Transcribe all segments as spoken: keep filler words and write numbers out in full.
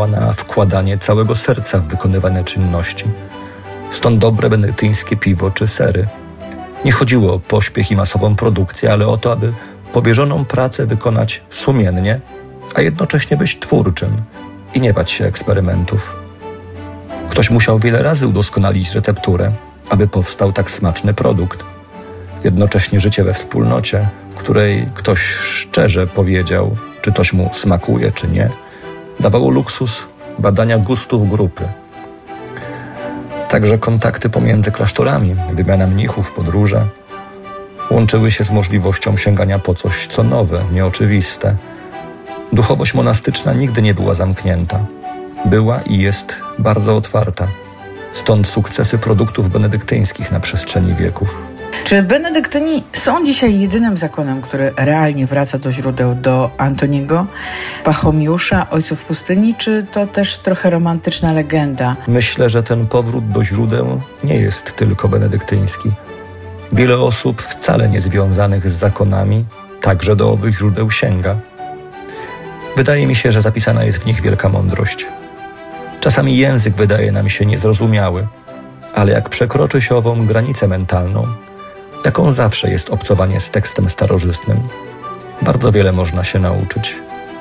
pozwalała na wkładanie całego serca w wykonywane czynności. Stąd dobre benedyktyńskie piwo czy sery. Nie chodziło o pośpiech i masową produkcję, ale o to, aby powierzoną pracę wykonać sumiennie, a jednocześnie być twórczym i nie bać się eksperymentów. Ktoś musiał wiele razy udoskonalić recepturę, aby powstał tak smaczny produkt. Jednocześnie życie we wspólnocie, w której ktoś szczerze powiedział, czy coś mu smakuje, czy nie, dawało luksus badania gustów grupy. Także kontakty pomiędzy klasztorami, wymiana mnichów, podróże łączyły się z możliwością sięgania po coś, co nowe, nieoczywiste. Duchowość monastyczna nigdy nie była zamknięta. Była i jest bardzo otwarta. Stąd sukcesy produktów benedyktyńskich na przestrzeni wieków. Czy benedyktyni są dzisiaj jedynym zakonem, który realnie wraca do źródeł, do Antoniego, Pachomiusza, Ojców Pustyni, czy to też trochę romantyczna legenda? Myślę, że ten powrót do źródeł nie jest tylko benedyktyński. Wiele osób wcale nie związanych z zakonami także do owych źródeł sięga. Wydaje mi się, że zapisana jest w nich wielka mądrość. Czasami język wydaje nam się niezrozumiały, ale jak przekroczy się ową granicę mentalną, jaką zawsze jest obcowanie z tekstem starożytnym, bardzo wiele można się nauczyć.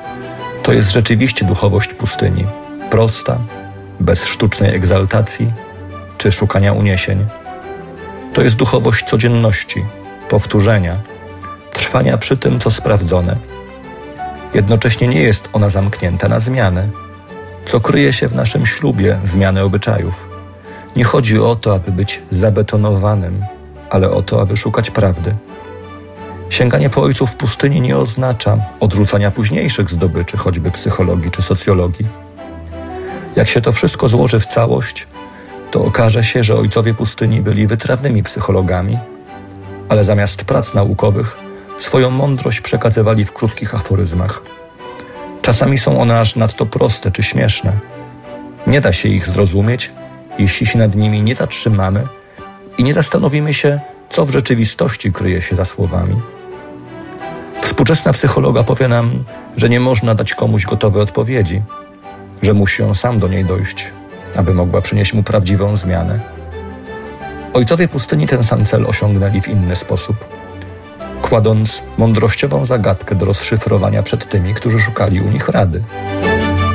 To jest rzeczywiście duchowość pustyni, prosta, bez sztucznej egzaltacji czy szukania uniesień. To jest duchowość codzienności, powtórzenia, trwania przy tym, co sprawdzone. Jednocześnie nie jest ona zamknięta na zmiany, co kryje się w naszym ślubie zmiany obyczajów. Nie chodzi o to, aby być zabetonowanym, ale o to, aby szukać prawdy. Sięganie po ojców pustyni nie oznacza odrzucania późniejszych zdobyczy, choćby psychologii czy socjologii. Jak się to wszystko złoży w całość, to okaże się, że ojcowie pustyni byli wytrawnymi psychologami, ale zamiast prac naukowych swoją mądrość przekazywali w krótkich aforyzmach. Czasami są one aż nadto proste czy śmieszne. Nie da się ich zrozumieć, jeśli się nad nimi nie zatrzymamy i nie zastanowimy się, co w rzeczywistości kryje się za słowami. Współczesna psychologa powie nam, że nie można dać komuś gotowej odpowiedzi, że musi on sam do niej dojść, aby mogła przynieść mu prawdziwą zmianę. Ojcowie pustyni ten sam cel osiągnęli w inny sposób, kładąc mądrościową zagadkę do rozszyfrowania przed tymi, którzy szukali u nich rady.